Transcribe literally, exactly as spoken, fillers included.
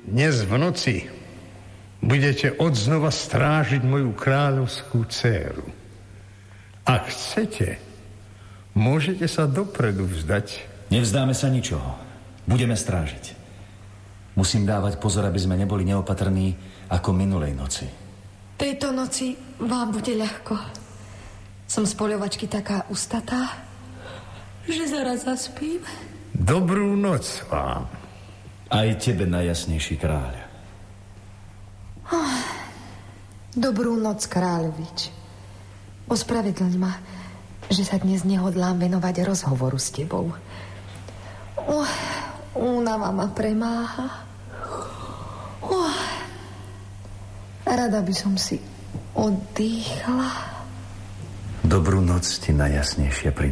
Dnes v noci budete odznova strážiť moju kráľovskú dcéru. Ak chcete, môžete sa dopredu vzdať. Nevzdáme sa ničoho. Budeme strážiť. Musím dávať pozor, aby sme neboli neopatrní ako minulej noci. Tejto noci vám bude ľahko. Som z poľovačky taká ustatá, že zaraz zaspím. Dobrú noc vám. Aj tebe, najjasnejší kráľ. Oh, dobrú noc, kráľovič. Ospravedlň ma, že sa dnes nehodlám venovať rozhovoru s tebou. Oh, únava ma premáha. Oh, rada by som si oddychla. Dobrú noc ti najjasnejšie pri